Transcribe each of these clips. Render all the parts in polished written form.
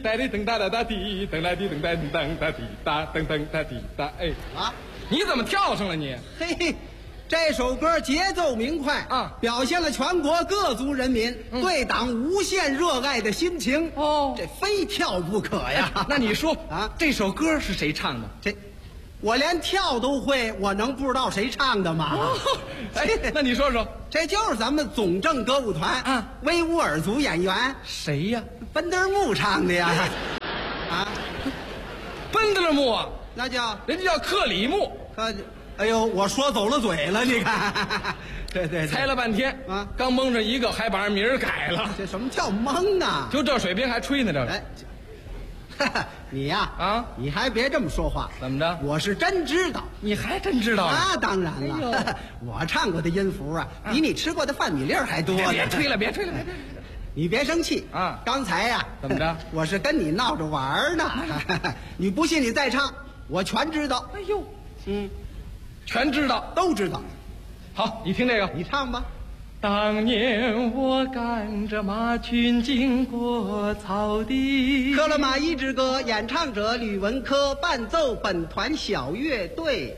哒哩噔哒哒哒滴，噔啦滴噔哒噔噔哒滴哒噔噔哒滴哒。哎啊，你怎么跳上了你？ 嘿，这首歌节奏明快啊， 表现了全国各族人民对党无限热爱的心情。 哦， 这非跳不可呀。 那你说啊， 这首歌是谁唱的？ 我连跳都会，我能不知道谁唱的吗？ 哎，那你说说， 这就是咱们总政歌舞团啊， 维吾尔族演员谁呀？ 奔德木唱的呀。啊， 奔德木啊， 那叫人家叫克里木。 哎呦，我说走了嘴了，你看。对， 猜了半天啊， 刚蒙上一个，还把人名儿改了。 这什么叫蒙啊？ 就这水平还吹呢，这个。 哎，你呀啊， 你还别这么说话。 怎么着？ 我是真知道。 你还真知道？ 那当然了，我唱过的音符啊，比你吃过的饭米粒还多。 别吹了，别吹了， 你别生气啊！ 刚才呀， 怎么着？ 我是跟你闹着玩呢。你不信你再唱，我全知道。 哎呦，全知道， 都知道。 好，你听这个， 你唱吧。 当年我赶着马群经过草地， 刻了马一支歌，演唱者吕文科，伴奏本团小乐队。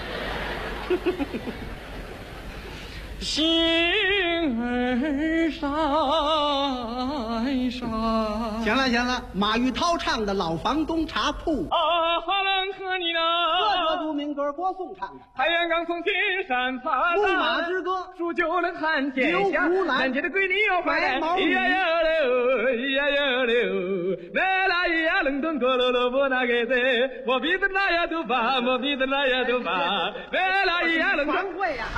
星儿闪闪。 行了，马玉涛唱的《老房东茶铺》。 啊，哈伦和你呢？ 各族民歌郭颂唱的。 太原刚从金山爬牧马之歌， 数就能看天下。 刘胡兰， 南街的闺女有怀毛驴， 呀呀溜，呀呀溜，来啦呀冷咚咕噜噜不那个子，我鼻子那呀都发，我鼻子那呀都发，来啦呀冷咚。 全会呀。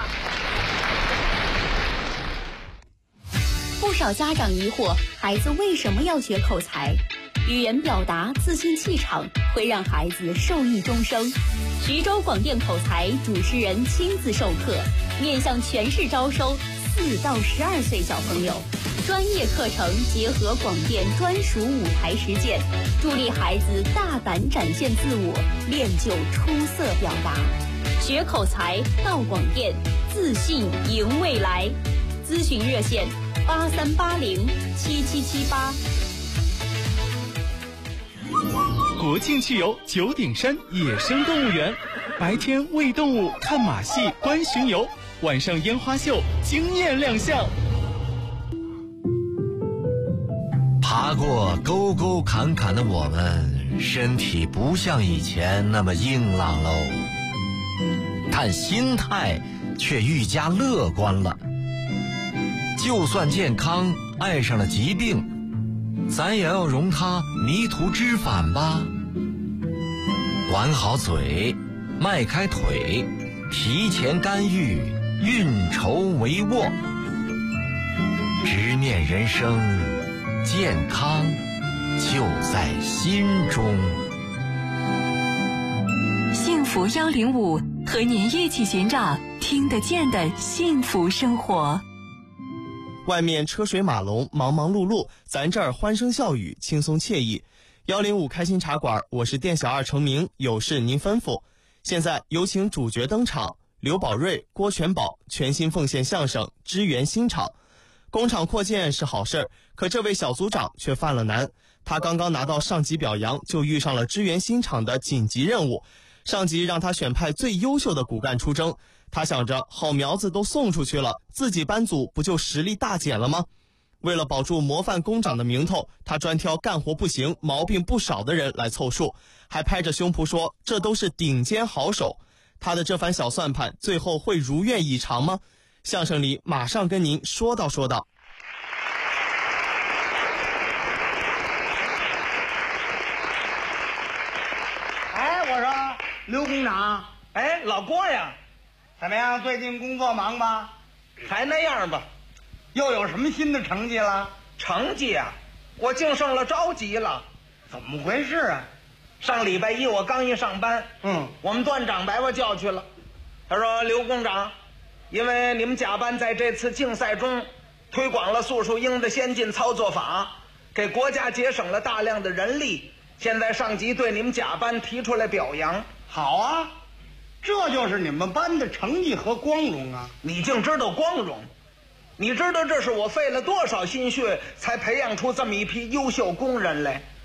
不少家长疑惑，孩子为什么要学口才？语言表达、自信气场会让孩子受益终生。徐州广电口才主持人亲自授课，面向全市招收4到12岁小朋友。专业课程结合广电专属舞台实践，助力孩子大胆展现自我，练就出色表达。学口才到广电，自信赢未来。咨询热线83807778。 国庆去游九鼎山野生动物园，白天喂动物、看马戏、观巡游，晚上烟花秀惊艳亮相。 爬过沟沟坎坎的我们，身体不像以前那么硬朗喽，但心态却愈加乐观了。就算健康爱上了疾病，咱也要容它迷途知返吧。管好嘴，迈开腿，提前干预，运筹帷幄，直面人生，健康就在心中。 幸福105和您一起寻找听得见的幸福生活。 外面车水马龙，忙忙碌碌，咱这儿欢声笑语，轻松惬意。105开心茶馆，我是店小二程明，有事您吩咐。现在有请主角登场，刘宝瑞、郭全宝全新奉献相声，支援新场。工厂扩建是好事，可这位小组长却犯了难。他刚刚拿到上级表扬，就遇上了支援新场的紧急任务。上级让他选派最优秀的骨干出征，他想着好苗子都送出去了，自己班组不就实力大减了吗？为了保住模范工长的名头，他专挑干活不行、毛病不少的人来凑数，还拍着胸脯说这都是顶尖好手。他的这番小算盘最后会如愿以偿吗？相声里马上跟您说道说道。 哎，我说刘工长，哎，老郭呀，怎么样？最近工作忙吧？ 还那样吧。 又有什么新的成绩了？ 成绩啊，我净剩了着急了。 怎么回事啊？ 上礼拜一我刚一上班，我们段长把我叫去了。他说：“刘工长，因为你们甲班在这次竞赛中推广了素树鹰的先进操作法，给国家节省了大量的人力。现在上级对你们甲班提出来表扬。” 好啊，这就是你们班的成绩和光荣啊！ 你竟知道光荣？你知道这是我费了多少心血才培养出这么一批优秀工人来？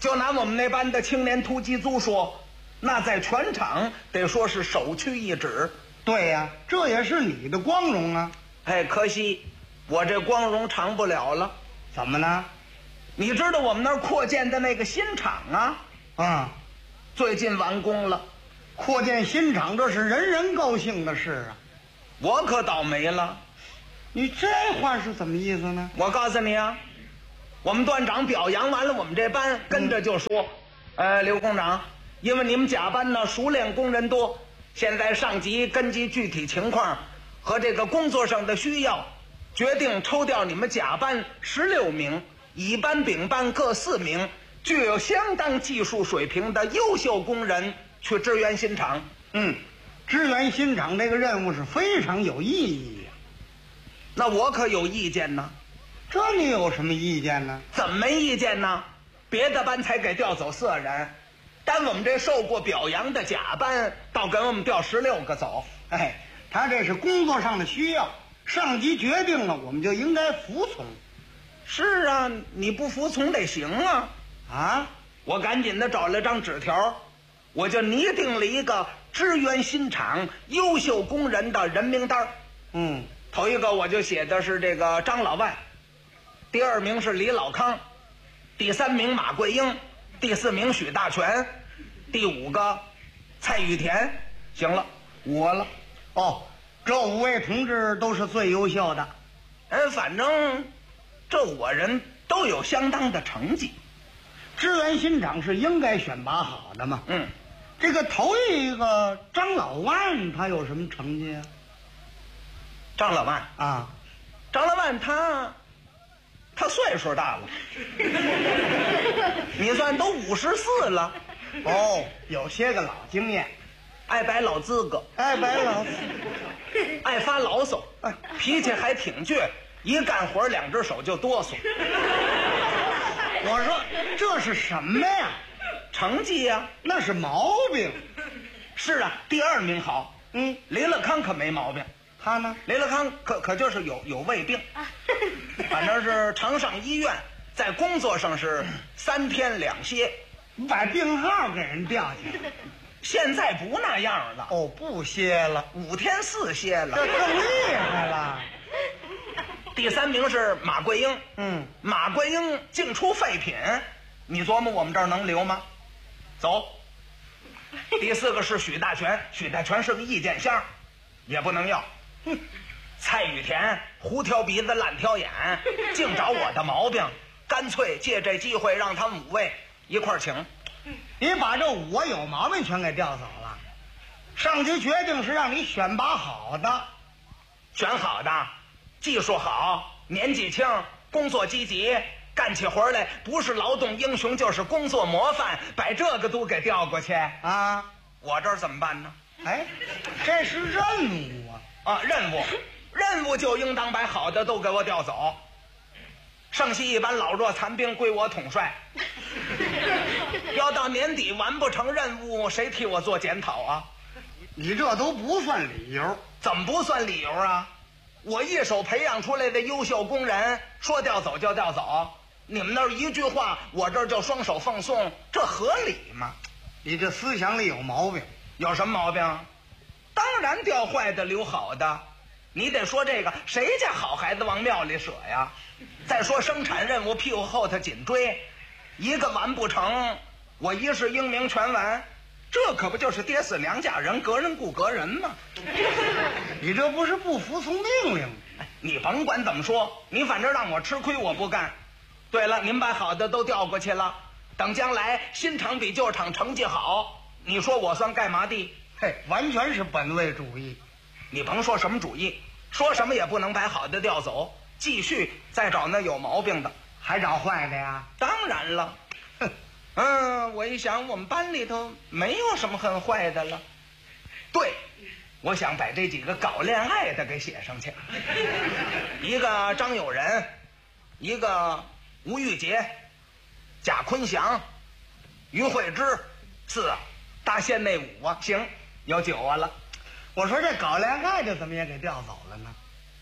就拿我们那班的青年突击组说，那在全场得说是首屈一指。 对呀，这也是你的光荣啊。 哎，可惜我这光荣长不了了。 怎么呢？ 你知道我们那儿扩建的那个新厂啊，最近完工了。 扩建新厂，这是人人高兴的事啊。 我可倒霉了。 你这话是怎么意思呢？ 我告诉你啊，我们段长表扬完了我们这班，跟着就说，刘工长，因为你们甲班呢熟练工人多，现在上级根据具体情况和这个工作上的需要，决定抽调你们甲班16名，乙班、丙班各4名，具有相当技术水平的优秀工人去支援新厂。 支援新厂这个任务是非常有意义呀。 那我可有意见呢。 这你有什么意见呢？ 怎么没意见呢？别的班才给调走4人，但我们这受过表扬的甲班倒给我们调16个走。 哎，他这是工作上的需要，上级决定了，我们就应该服从。 是啊，你不服从得行啊。我赶紧的找了张纸条，我就拟定了一个支援新厂优秀工人的人名单。头一个我就写的是这个张老万，第2名是李老康，第3名马桂英，第4名许大全，第5个蔡玉田。行了，我了。 这5位同志都是最优秀的。 反正这5个人都有相当的成绩。 支援新厂是应该选拔好的嘛。这个头一个张老万他有什么成绩啊？ 张老万张老万他岁数大了，你算都54了。 有些个老经验， 爱摆老资格， 爱发牢骚，脾气还挺倔，一干活2只手就哆嗦。 我说这是什么呀？ 成绩呀， 那是毛病。 是啊，第2名好。李乐康可没毛病。 他呢？ 李乐康可就是有胃病，反正是常上医院，在工作上是3天2歇， 把病号给人调去了。 现在不那样了。 不歇了 ，5天4歇了， 这更厉害了。 第3名是马桂英。马桂英净出废品，你琢磨我们这儿能留吗？走。第4个是许大全，许大全是个意见箱，也不能要。蔡玉田胡挑鼻子烂挑眼，净找我的毛病，干脆借这机会让他们5位一块儿请。 你把这5个有毛病全给调走了，上级决定是让你选拔好的。 选好的，技术好，年纪轻，工作积极，干起活来不是劳动英雄就是工作模范，把这个都给调过去我这儿怎么办呢？ 这是任务任务就应当把好的都给我调走，剩下一班老弱残兵归我统帅。要到年底完不成任务，谁替我做检讨啊？ 你这都不算理由。 怎么不算理由啊？我一手培养出来的优秀工人，说调走就调走，你们那儿一句话，我这儿就双手奉送，这合理吗？ 你这思想里有毛病。 有什么毛病？当然调坏的留好的。你得说这个，谁家好孩子往庙里舍呀？再说生产任务屁股后头紧追，一个完不成，我一世英名全完，这可不就是爹死娘嫁人，隔人顾隔人吗？ 你这不是不服从命令？ 你甭管怎么说，你反正让我吃亏我不干。对了，您把好的都调过去了，等将来新厂比旧厂成绩好，你说我算干嘛的？ 完全是本位主义。 你甭说什么主义，说什么也不能把好的调走，继续再找那有毛病的。 还找坏的呀？ 当然了。我一想我们班里头没有什么很坏的了。对，我想把这几个搞恋爱的给写上去。一个张友仁，一个吴玉杰，贾坤祥，于慧芝，4啊，大县那5啊，行，有9啊了。 我说这搞恋爱的怎么也给调走了呢？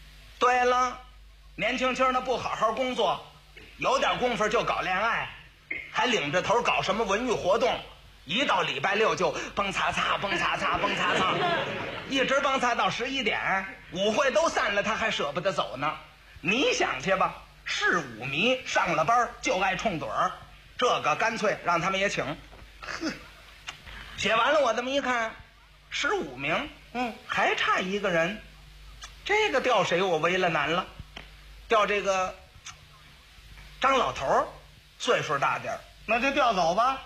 对了，年轻轻的不好好工作，有点功夫就搞恋爱， 还领着头搞什么文娱活动，一到礼拜六就蹦擦擦蹦擦擦蹦擦擦，一直蹦擦到11点，舞会都散了，他还舍不得走呢。你想去吧，是舞迷上了班就爱冲嘴儿，这个干脆让他们也请。哼，写完了我这么一看，15名，还差一个人，这个调谁我为了难了，调这个张老头，岁数大点儿， 那就调走吧。